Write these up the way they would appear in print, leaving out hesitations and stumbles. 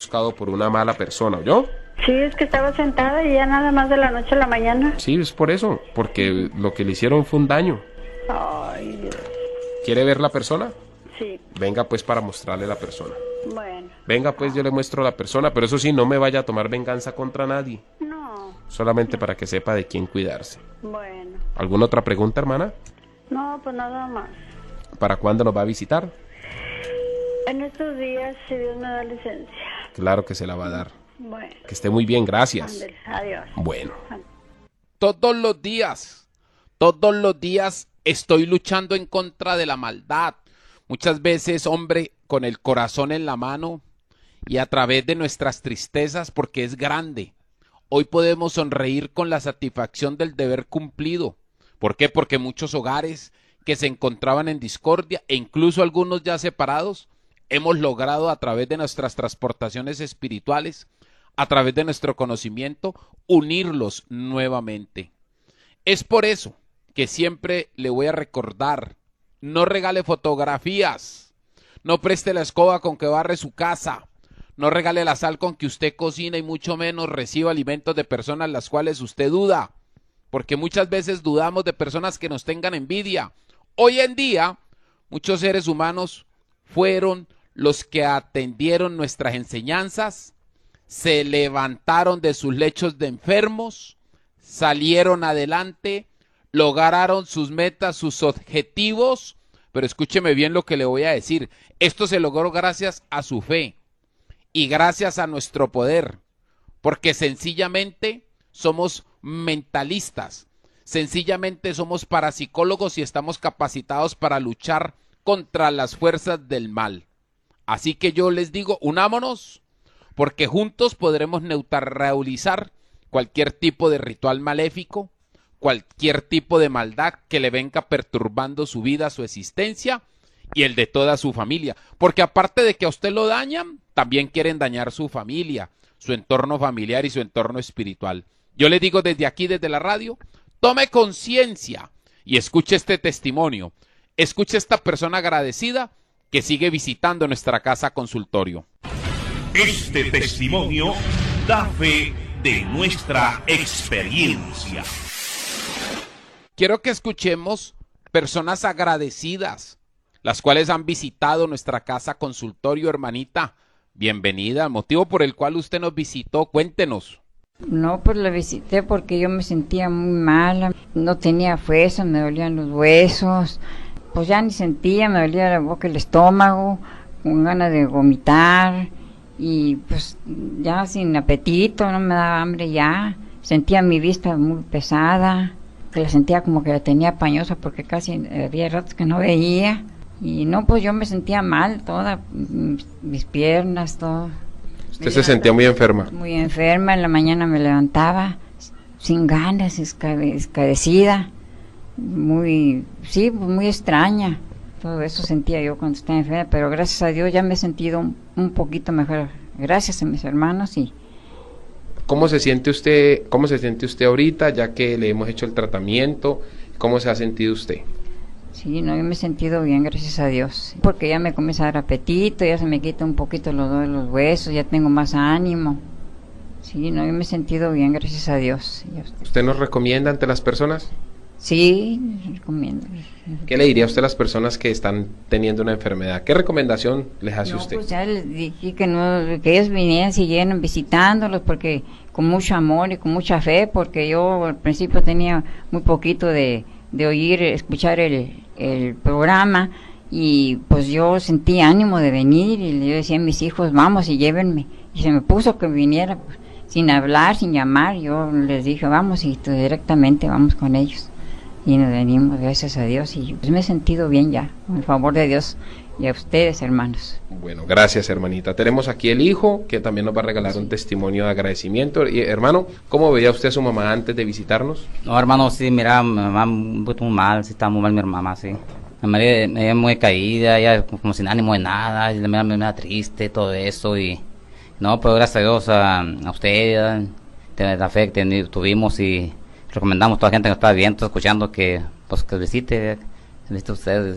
buscado por una mala persona, ¿oyó? Sí, es que estaba sentada y ya nada más de la noche a la mañana. Sí, es por eso, porque lo que le hicieron fue un daño. Ay, Dios. ¿Quiere ver la persona? Sí, Venga pues para mostrarle la persona. bueno. Venga pues, yo le muestro la persona, pero eso sí, no me vaya a tomar venganza contra nadie. No, Solamente para que sepa de quién cuidarse. bueno. ¿Alguna otra pregunta, hermana? No, pues nada más. ¿Para cuándo nos va a visitar? En estos días, si Dios me da licencia. Claro que se la va a dar. Bueno, Que esté muy bien, gracias. ándale, adiós. Bueno. Todos los días estoy luchando en contra de la maldad. Muchas veces, hombre, con el corazón en la mano y a través de nuestras tristezas, porque es grande. Hoy podemos sonreír con la satisfacción del deber cumplido. ¿Por qué? Porque muchos hogares que se encontraban en discordia e incluso algunos ya separados, hemos logrado a través de nuestras transportaciones espirituales, a través de nuestro conocimiento, unirlos nuevamente. Es por eso que siempre le voy a recordar, no regale fotografías, no preste la escoba con que barre su casa, no regale la sal con que usted cocina y mucho menos reciba alimentos de personas las cuales usted duda, porque muchas veces dudamos de personas que nos tengan envidia. Hoy en día, muchos seres humanos fueron los que atendieron nuestras enseñanzas, se levantaron de sus lechos de enfermos, salieron adelante, lograron sus metas, sus objetivos, pero escúcheme bien lo que le voy a decir. Esto se logró gracias a su fe y gracias a nuestro poder, porque sencillamente somos mentalistas, sencillamente somos parapsicólogos y estamos capacitados para luchar contra las fuerzas del mal. Así que yo les digo, unámonos, porque juntos podremos neutralizar cualquier tipo de ritual maléfico, cualquier tipo de maldad que le venga perturbando su vida, su existencia y el de toda su familia. Porque aparte de que a usted lo dañan, también quieren dañar su familia, su entorno familiar y su entorno espiritual. Yo le digo desde aquí, desde la radio, tome conciencia y escuche este testimonio. Escuche esta persona agradecida que sigue visitando nuestra casa consultorio. Este testimonio da fe de nuestra experiencia. Quiero que escuchemos personas agradecidas, las cuales han visitado nuestra casa consultorio, hermanita. Bienvenida, el motivo por el cual usted nos visitó, cuéntenos. No, pues la visité porque yo me sentía muy mala, no tenía fuerza, me dolían los huesos, pues ya ni sentía, me dolía la boca, el estómago, con ganas de vomitar y pues ya sin apetito, no me daba hambre ya, sentía mi vista muy pesada, que la sentía como que la tenía pañosa porque casi había ratos que no veía y no, pues yo me sentía mal, todas mis piernas, todo. ¿Usted se sentía muy enferma? Muy enferma, en la mañana me levantaba sin ganas, escarecida, muy extraña. Todo eso sentía yo cuando estaba enferma, pero gracias a Dios ya me he sentido un poquito mejor, gracias a mis hermanos. Y ¿Cómo se siente usted ahorita, ya que le hemos hecho el tratamiento? ¿Cómo se ha sentido usted? sí, no, yo me he sentido bien, gracias a Dios, porque ya me comienza a dar apetito, ya se me quita un poquito los huesos, ya tengo más ánimo. Sí, no, yo me he sentido bien, gracias a Dios. ¿Usted nos recomienda ante las personas? Sí, recomiendo. ¿Qué le diría a usted a las personas que están teniendo una enfermedad? ¿Qué recomendación les hace usted? Pues ya les dije que ellos vinieran, siguieran visitándolos, porque con mucho amor y con mucha fe, porque yo al principio tenía muy poquito de escuchar el programa, y pues yo sentí ánimo de venir, y yo decía a mis hijos, vamos y llévenme, y se me puso que viniera, pues, sin hablar, sin llamar, yo les dije, vamos, y directamente vamos con ellos, y nos venimos, gracias a Dios, y pues me he sentido bien ya, con el favor de Dios, y a ustedes, hermanos. Bueno, gracias, hermanita. Tenemos aquí el hijo, que también nos va a regalar un testimonio de agradecimiento. Y, hermano, ¿cómo veía usted a su mamá antes de visitarnos? No, hermano, sí, mira, mi mamá un poquito muy mal, sí, está muy mal mi mamá, sí. Mi mamá es muy caída, ella como sin ánimo de nada, y me da triste, todo eso, y... No, pero gracias a Dios, a usted, de la fe que tuvimos, y recomendamos a toda la gente que nos está viendo, escuchando, que pues que visite usted.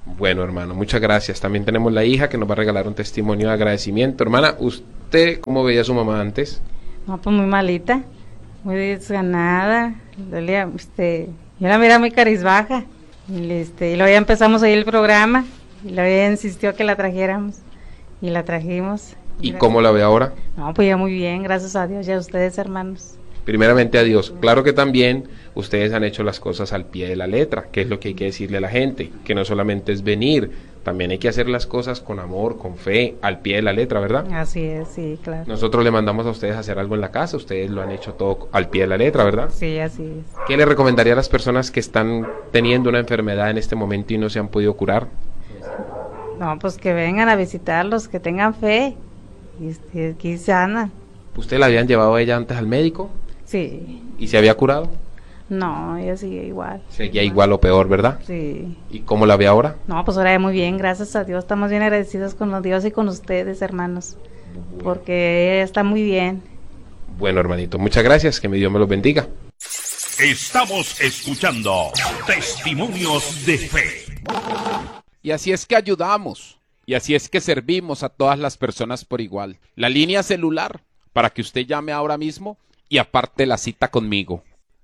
Bueno, hermano, muchas gracias. También tenemos la hija que nos va a regalar un testimonio de agradecimiento. Hermana, ¿usted cómo veía a su mamá antes? No, pues muy malita, muy desganada, dolía, yo la miraba muy carizbaja, y luego ya empezamos ahí el programa, y luego ella insistió que la trajéramos, y la trajimos. ¿Y cómo la ve ahora? No, pues ya muy bien, gracias a Dios y a ustedes, hermanos. Primeramente a Dios. Claro que también ustedes han hecho las cosas al pie de la letra, que es lo que hay que decirle a la gente, que no solamente es venir, también hay que hacer las cosas con amor, con fe, al pie de la letra, ¿verdad? Así es, sí, claro. Nosotros le mandamos a ustedes a hacer algo en la casa, ustedes lo han hecho todo al pie de la letra, ¿verdad? Sí, así es. ¿Qué le recomendaría a las personas que están teniendo una enfermedad en este momento y no se han podido curar? No, pues que vengan a visitarlos, que tengan fe, y aquí sanan. ¿Usted la habían llevado a ella antes al médico Sí, y se había curado? no, ella sigue igual. Seguía igual o peor, ¿verdad? Sí. ¿Y cómo la ve ahora? No, pues ahora muy bien, gracias a Dios, estamos bien agradecidos con los Dios y con ustedes, hermanos, porque ella está muy bien. Bueno, hermanito, muchas gracias, que mi Dios me los bendiga. Estamos escuchando Testimonios de Fe. Y así es que ayudamos, y así es que servimos a todas las personas por igual. La línea celular, para que usted llame ahora mismo y aparte la cita conmigo.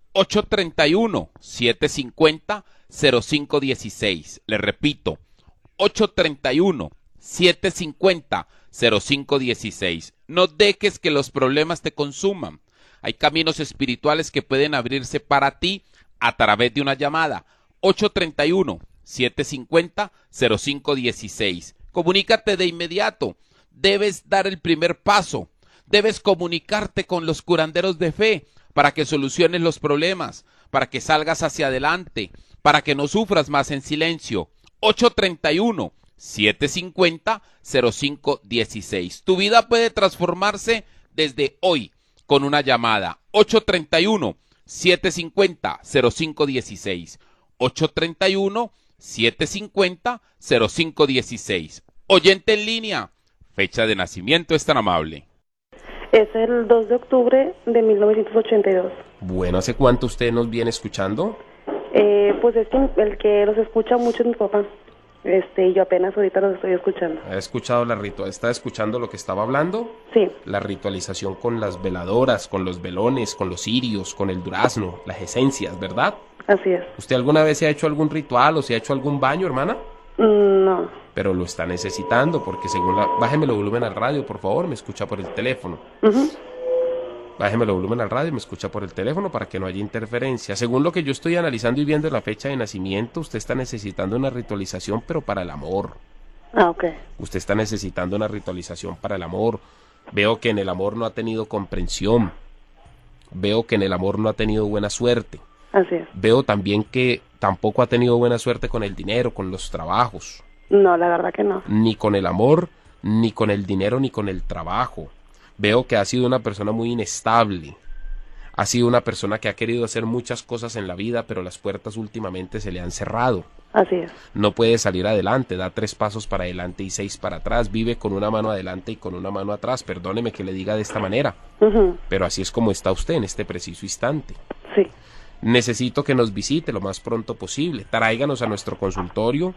831-750-0516. Le repito, 831-750-0516. No dejes que los problemas te consuman. Hay caminos espirituales que pueden abrirse para ti a través de una llamada. 831-750-0516. Comunícate de inmediato. Debes dar el primer paso. Debes comunicarte con los curanderos de fe para que soluciones los problemas, para que salgas hacia adelante, para que no sufras más en silencio. 831-750-0516. Tu vida puede transformarse desde hoy con una llamada. 831-750-0516. 831-750-0516. Oyente en línea. Fecha de nacimiento es tan amable. Es el 2 de octubre de 1982. Bueno, ¿hace cuánto usted nos viene escuchando? Pues es que el que los escucha mucho es mi papá. Y yo apenas ahorita los estoy escuchando. ¿Ha escuchado ¿Está escuchando lo que estaba hablando? Sí, La ritualización con las veladoras, con los velones, con los cirios, con el durazno, las esencias, ¿verdad? así es. ¿Usted alguna vez se ha hecho algún ritual o se ha hecho algún baño, hermana? No, Pero lo está necesitando porque Bájeme el volumen al radio, por favor, me escucha por el teléfono. Bájeme el volumen al radio y me escucha por el teléfono para que no haya interferencia. Según lo que yo estoy analizando y viendo la fecha de nacimiento, usted está necesitando una ritualización, pero para el amor. ok. Usted está necesitando una ritualización para el amor. Veo que en el amor no ha tenido comprensión. Veo que en el amor no ha tenido buena suerte. Así es. Veo también que tampoco ha tenido buena suerte con el dinero, con los trabajos. No, la verdad que no. Ni con el amor, ni con el dinero, ni con el trabajo. Veo que ha sido una persona muy inestable. Ha sido una persona que ha querido hacer muchas cosas en la vida, pero las puertas últimamente se le han cerrado. Así es. No puede salir adelante, da 3 pasos para adelante y 6 para atrás. Vive con una mano adelante y con una mano atrás. Perdóneme que le diga de esta manera, pero así es como está usted en este preciso instante. Sí, Necesito que nos visite lo más pronto posible. Tráiganos a nuestro consultorio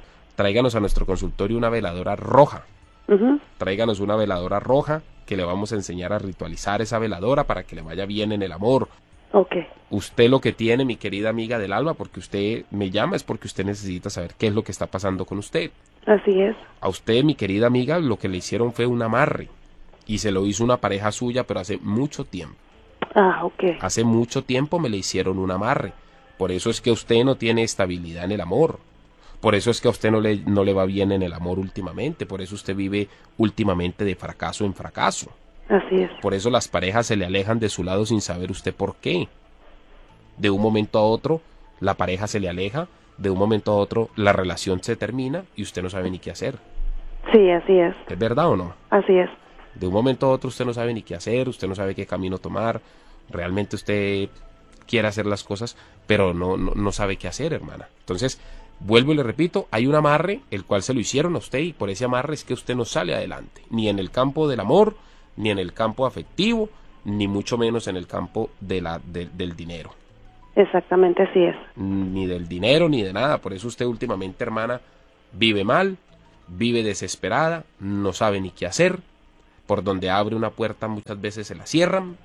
una veladora roja. Tráiganos una veladora roja que le vamos a enseñar a ritualizar esa veladora para que le vaya bien en el amor. ok. Usted lo que tiene, mi querida amiga del alma, porque usted me llama, es porque usted necesita saber qué es lo que está pasando con usted. Así es. A usted, mi querida amiga, lo que le hicieron fue un amarre. Y se lo hizo una pareja suya, pero hace mucho tiempo. Ok. Hace mucho tiempo me le hicieron un amarre. Por eso es que usted no tiene estabilidad en el amor. Por eso es que a usted no le va bien en el amor últimamente. Por eso usted vive últimamente de fracaso en fracaso. Así es. Por eso las parejas se le alejan de su lado sin saber usted por qué. De un momento a otro, la pareja se le aleja. De un momento a otro, la relación se termina y usted no sabe ni qué hacer. Sí, así es. ¿Es verdad o no? Así es. De un momento a otro usted no sabe ni qué hacer, usted no sabe qué camino tomar. Realmente usted quiere hacer las cosas, pero no sabe qué hacer, hermana. Entonces, vuelvo y le repito, hay un amarre, el cual se lo hicieron a usted, y por ese amarre es que usted no sale adelante. Ni en el campo del amor, ni en el campo afectivo, ni mucho menos en el campo del dinero. Exactamente así es. Ni del dinero, ni de nada. Por eso usted últimamente, hermana, Vive mal, vive desesperada, no sabe ni qué hacer, por donde abre una puerta muchas veces se la cierran.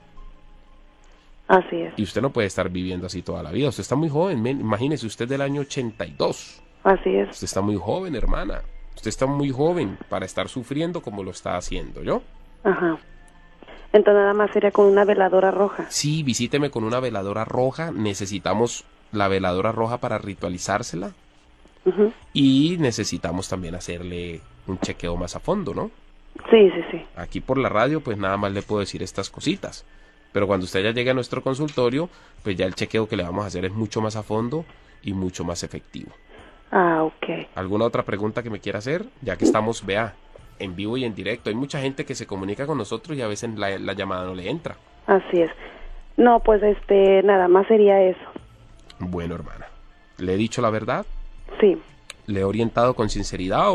Así es. Y usted no puede estar viviendo así toda la vida. Usted está muy joven, imagínese, usted del año 82. Así es. Usted está muy joven, hermana. Usted está muy joven para estar sufriendo como lo está haciendo, ¿yo? Ajá. Entonces nada más sería con una veladora roja. Sí, visíteme con una veladora roja. Necesitamos la veladora roja para ritualizársela. Ujú. Y necesitamos también hacerle un chequeo más a fondo, ¿no? Sí, sí, sí. Aquí por la radio, pues nada más le puedo decir estas cositas. Pero cuando usted ya llegue a nuestro consultorio, pues ya el chequeo que le vamos a hacer es mucho más a fondo y mucho más efectivo. Ah, ok. ¿Alguna otra pregunta que me quiera hacer? Ya que estamos, vea, en vivo y en directo. Hay mucha gente que se comunica con nosotros y a veces la llamada no le entra. Así es. No, pues nada más sería eso. Bueno, hermana, ¿le he dicho la verdad? Sí. ¿Le he orientado con sinceridad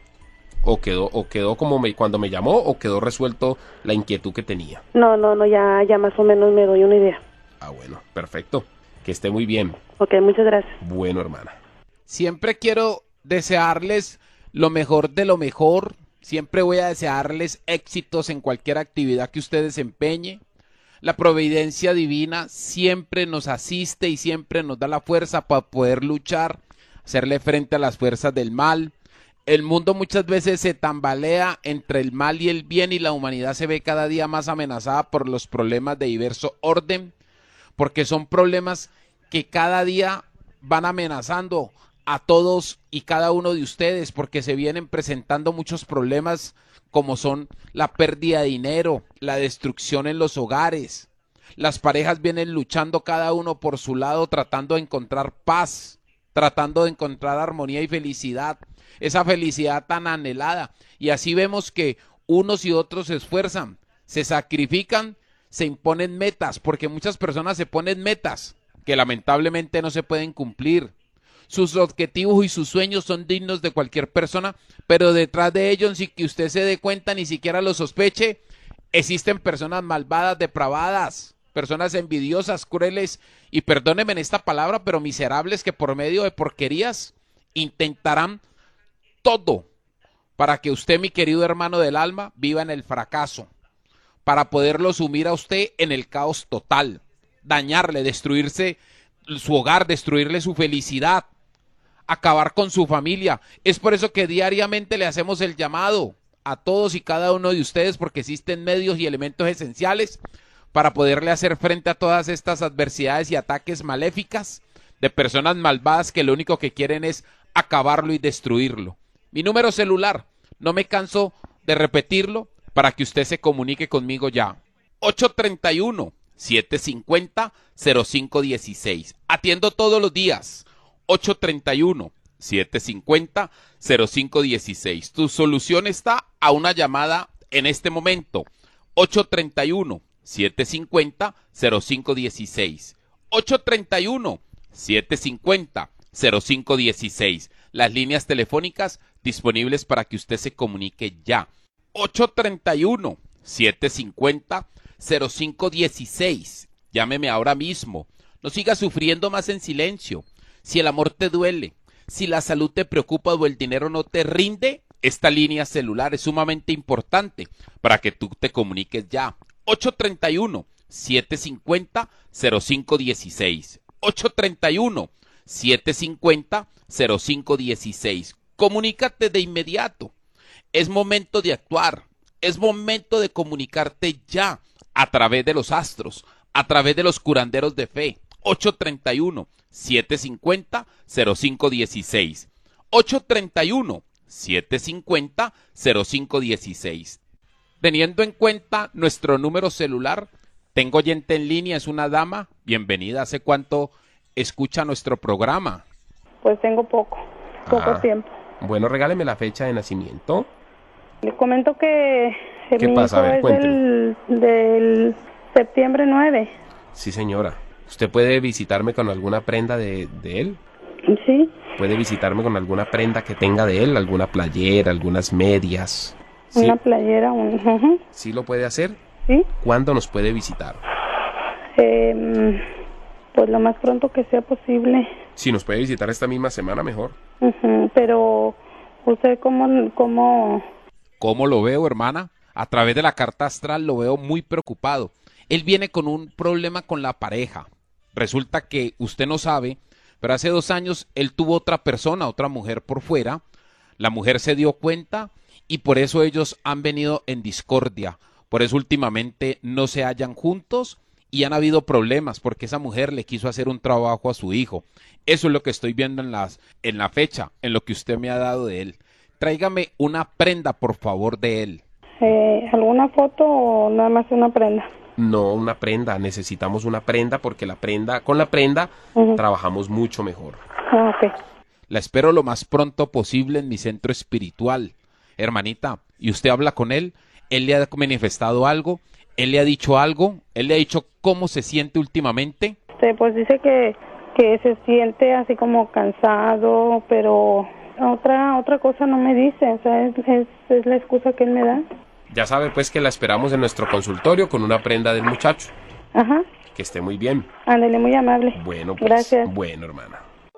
o quedó como cuando me llamó o quedó resuelto la inquietud que tenía? No, ya más o menos me doy una idea. Ah, bueno, perfecto. Que esté muy bien. Ok, muchas gracias. Bueno, hermana. Siempre quiero desearles lo mejor de lo mejor. Siempre voy a desearles éxitos en cualquier actividad que usted desempeñe. La providencia divina siempre nos asiste y siempre nos da la fuerza para poder luchar, hacerle frente a las fuerzas del mal. El mundo muchas veces se tambalea entre el mal y el bien y la humanidad se ve cada día más amenazada por los problemas de diverso orden, porque son problemas que cada día van amenazando a todos y cada uno de ustedes, porque se vienen presentando muchos problemas como son la pérdida de dinero, la destrucción en los hogares. Las parejas vienen luchando cada uno por su lado, tratando de encontrar paz, tratando de encontrar armonía y felicidad, esa felicidad tan anhelada. Y así vemos que unos y otros se esfuerzan, se sacrifican, se imponen metas, porque muchas personas se ponen metas que lamentablemente no se pueden cumplir. Sus objetivos y sus sueños son dignos de cualquier persona, pero detrás de ellos, sin que usted se dé cuenta, ni siquiera lo sospeche, existen personas malvadas, depravadas, personas envidiosas, crueles y perdónenme en esta palabra, pero miserables, que por medio de porquerías intentarán todo para que usted, mi querido hermano del alma, viva en el fracaso, para poderlo sumir a usted en el caos total, dañarle, destruirse su hogar, destruirle su felicidad, acabar con su familia. Es por eso que diariamente le hacemos el llamado a todos y cada uno de ustedes, porque existen medios y elementos esenciales para poderle hacer frente a todas estas adversidades y ataques maléficas de personas malvadas que lo único que quieren es acabarlo y destruirlo. Mi número celular, no me canso de repetirlo para que usted se comunique conmigo ya. 831-750-0516. Atiendo todos los días. 831-750-0516. Tu solución está a una llamada en este momento. 831-750-0516. 831-750-0516. Las líneas telefónicas disponibles para que usted se comunique ya. 831-750-0516. Llámeme ahora mismo. No siga sufriendo más en silencio. Si el amor te duele, si la salud te preocupa o el dinero no te rinde, esta línea celular es sumamente importante para que tú te comuniques ya. 831-750-0516. 831-750-0516. Comunícate de inmediato. Es momento de actuar. Es momento de comunicarte ya a través de los astros, a través de los curanderos de fe. 831-750-0516. 831-750-0516. Teniendo en cuenta nuestro número celular, tengo oyente en línea, es una dama. Bienvenida. ¿Hace cuánto escucha nuestro programa? Pues tengo poco tiempo. Bueno, regáleme la fecha de nacimiento. Le comento que ¿Qué mi pasa? hijo A ver, es cuénteme. del septiembre 9. Sí, señora. ¿Usted puede visitarme con alguna prenda de él? Sí, ¿Puede visitarme con alguna prenda que tenga de él? ¿Alguna playera, algunas medias? ¿Sí? una playera, ujú, ¿Sí lo puede hacer? sí. ¿Cuándo nos puede visitar? Pues lo más pronto que sea posible. Si nos puede visitar esta misma semana, mejor. Pero ¿Usted cómo? ¿Cómo lo veo, hermana? A través de la carta astral lo veo muy preocupado. Él viene con un problema con la pareja. Resulta que usted no sabe, pero hace 2 años él tuvo otra persona, otra mujer por fuera. La mujer se dio cuenta y por eso ellos han venido en discordia. Por eso últimamente no se hallan juntos y han habido problemas porque esa mujer le quiso hacer un trabajo a su hijo. Eso es lo que estoy viendo en la fecha, en lo que usted me ha dado de él. Tráigame una prenda, por favor, de él. ¿Alguna foto o nada más una prenda? No, una prenda. Necesitamos una prenda porque con la prenda trabajamos mucho mejor. Ah, ok. La espero lo más pronto posible en mi centro espiritual. Hermanita, ¿y usted habla con él? ¿Él le ha manifestado algo? ¿Él le ha dicho algo? ¿Él le ha dicho cómo se siente últimamente? Pues dice que se siente así como cansado, pero otra cosa no me dice, o sea, es la excusa que él me da. Ya sabe pues que la esperamos en nuestro consultorio con una prenda del muchacho. Ajá. Que esté muy bien. Ándale, muy amable. Bueno, pues. Gracias. Bueno, hermana.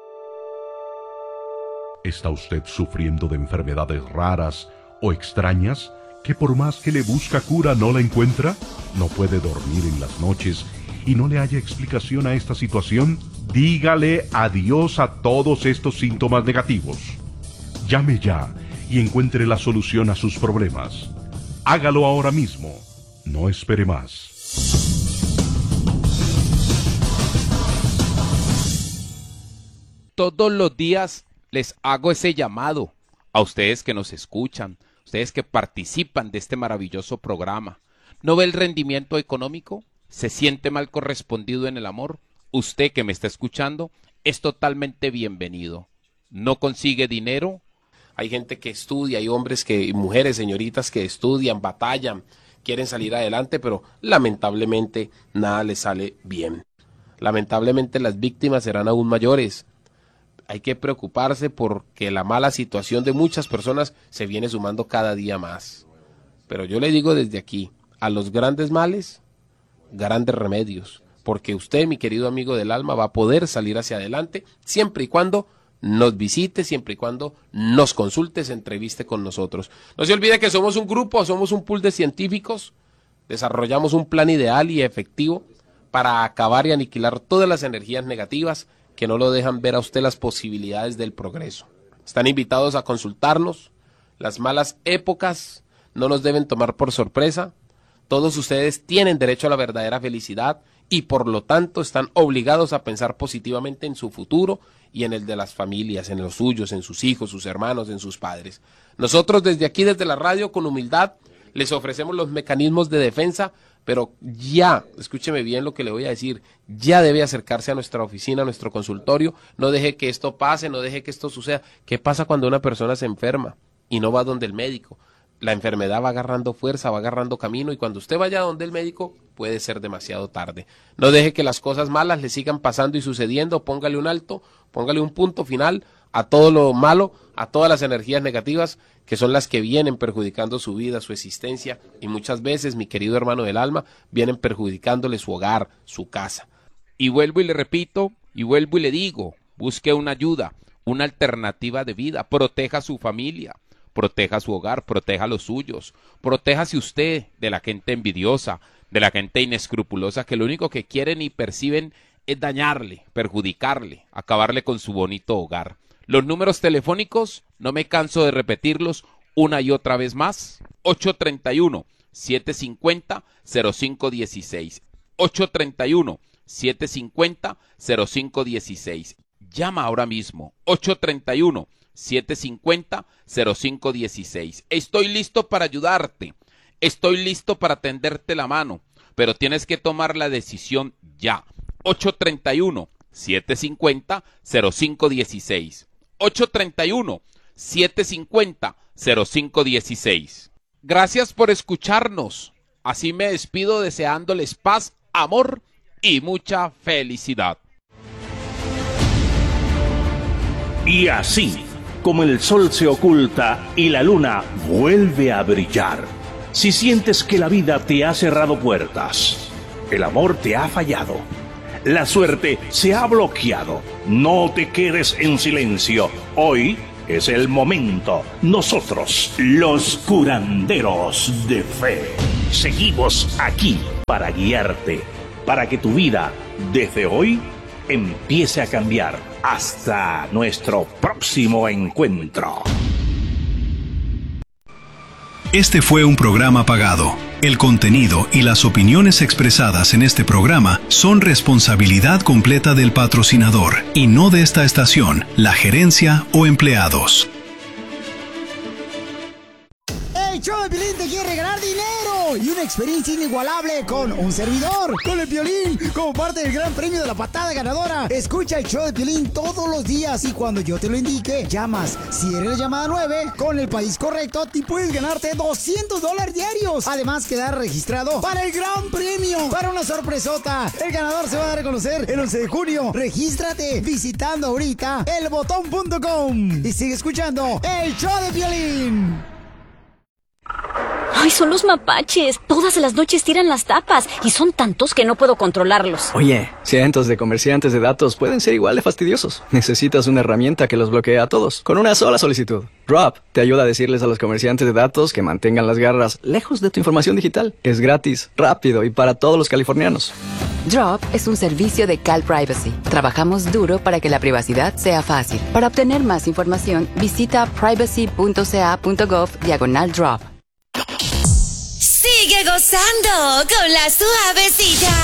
¿Está usted sufriendo de enfermedades raras o extrañas que por más que le busca cura no la encuentra? ¿No puede dormir en las noches y no le haya explicación a esta situación? Dígale adiós a todos estos síntomas negativos. Llame ya y encuentre la solución a sus problemas. Hágalo ahora mismo. No espere más. Todos los días les hago ese llamado a ustedes que nos escuchan, ustedes que participan de este maravilloso programa. ¿No ve el rendimiento económico? ¿Se siente mal correspondido en el amor? Usted que me está escuchando es totalmente bienvenido. ¿No consigue dinero? Hay gente que estudia, hay hombres y mujeres, señoritas que estudian, batallan, quieren salir adelante, pero lamentablemente nada les sale bien. Lamentablemente las víctimas serán aún mayores. Hay que preocuparse porque la mala situación de muchas personas se viene sumando cada día más. Pero yo le digo desde aquí, a los grandes males, grandes remedios, porque usted, mi querido amigo del alma, va a poder salir hacia adelante siempre y cuando nos visite, siempre y cuando nos consulte, se entreviste con nosotros. No se olvide que somos un grupo, somos un pool de científicos, desarrollamos un plan ideal y efectivo para acabar y aniquilar todas las energías negativas que no lo dejan ver a usted las posibilidades del progreso. Están invitados a consultarnos, las malas épocas no nos deben tomar por sorpresa, todos ustedes tienen derecho a la verdadera felicidad y por lo tanto están obligados a pensar positivamente en su futuro y en el de las familias, en los suyos, en sus hijos, sus hermanos, en sus padres. Nosotros desde aquí, desde la radio, con humildad, les ofrecemos los mecanismos de defensa, pero ya, escúcheme bien lo que le voy a decir, ya debe acercarse a nuestra oficina, a nuestro consultorio, no deje que esto pase, no deje que esto suceda. ¿Qué pasa cuando una persona se enferma y no va donde el médico? La enfermedad va agarrando fuerza, va agarrando camino y cuando usted vaya donde el médico puede ser demasiado tarde. No deje que las cosas malas le sigan pasando y sucediendo, póngale un alto, póngale un punto final a todo lo malo, a todas las energías negativas que son las que vienen perjudicando su vida, su existencia y muchas veces, mi querido hermano del alma, vienen perjudicándole su hogar, su casa. Y vuelvo y le repito, y vuelvo y le digo, busque una ayuda, una alternativa de vida, proteja a su familia, proteja su hogar, proteja a los suyos, protéjase usted de la gente envidiosa, de la gente inescrupulosa que lo único que quieren y perciben es dañarle, perjudicarle, acabarle con su bonito hogar. Los números telefónicos, no me canso de repetirlos una y otra vez más, 831-750-0516, 831-750-0516. Llama ahora mismo, 831-750-0516. Estoy listo para ayudarte, estoy listo para tenderte la mano, pero tienes que tomar la decisión ya. 831-750-0516. 831-750-0516. Gracias por escucharnos. Así me despido deseándoles paz, amor y mucha felicidad. Y así, como el sol se oculta y la luna vuelve a brillar, si sientes que la vida te ha cerrado puertas, el amor te ha fallado, la suerte se ha bloqueado, no te quedes en silencio. Hoy Es el momento. Nosotros, los curanderos de fe, seguimos aquí para guiarte, para que tu vida, desde hoy, empiece a cambiar. Hasta nuestro próximo encuentro. Este fue un programa pagado. El contenido y las opiniones expresadas en este programa son responsabilidad completa del patrocinador y no de esta estación, la gerencia o empleados. El show de Piolín te quiere regalar dinero y una experiencia inigualable con un servidor, con el Piolín, como parte del gran premio de la patada ganadora. Escucha el show de Piolín todos los días y cuando yo te lo indique, llamas. Si eres la llamada 9, con el país correcto, te puedes ganarte $200 diarios. Además, quedar registrado para el gran premio, para una sorpresota. El ganador se va a dar a conocer el 11 de junio. Regístrate visitando ahorita elbotón.com y sigue escuchando el show de Piolín. ¡Ay, son los mapaches! Todas las noches tiran las tapas y son tantos que no puedo controlarlos. Oye, cientos de comerciantes de datos pueden ser igual de fastidiosos. Necesitas una herramienta que los bloquee a todos, con una sola solicitud. Drop te ayuda a decirles a los comerciantes de datos que mantengan las garras lejos de tu información digital. Es gratis, rápido y para todos los californianos. Drop es un servicio de Cal Privacy. Trabajamos duro para que la privacidad sea fácil. Para obtener más información, visita privacy.ca.gov/drop. Sigue gozando con la suavecita.